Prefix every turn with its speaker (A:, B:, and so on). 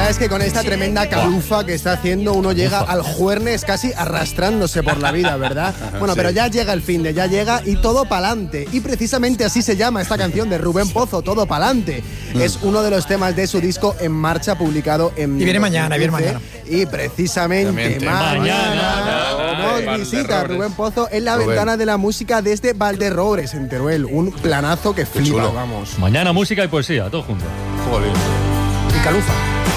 A: verdad es que con esta tremenda calufa que está haciendo, uno llega al juernes casi arrastrándose por la vida, ¿verdad? Bueno, pero ya llega el fin de, ya llega y todo pa'lante. Y precisamente así se llama esta canción de Rubén Pozo, Todo pa'lante. Es uno de los temas de su disco En Marcha, publicado en...
B: Y viene mañana,
A: Y precisamente mañana nos visita Rubén Pozo en la ventana de la música desde Valderrobres, en Teruel. Un planazo que flipa, vamos.
C: Mañana música y poesía, todo junto.
A: Joder. Y calufa.